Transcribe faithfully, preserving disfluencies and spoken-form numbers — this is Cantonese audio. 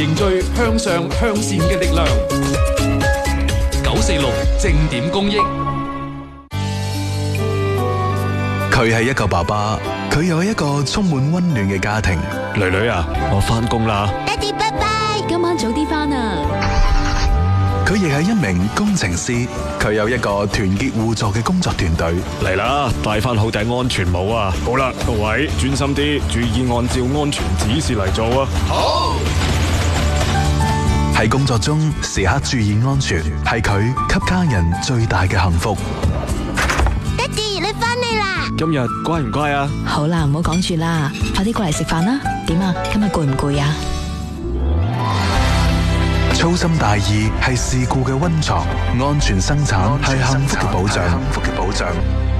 凝聚向上向善嘅力量。九四六正點公益。 佢係一個爸爸，佢有一個充滿溫暖嘅家庭。 女女啊，我返工啦。 爹哋拜拜，今晚早啲返啊。 佢亦係一名工程師，佢有一個團結互助嘅工作團隊。 嚟啦，戴翻好頂安全帽啊！好啦，各位專心啲，注意按照安全指示嚟做啊！ 好。 喺工作中時刻注意安全，係佢給家人最大嘅幸福。 爹哋，你返嚟啦！ 今日乖唔乖啊？ 好啦，唔好講住啦，快啲過嚟食飯啦。點啊？今日攰唔攰啊？ 粗心大意係事故嘅溫床，安全生產係幸福嘅保障。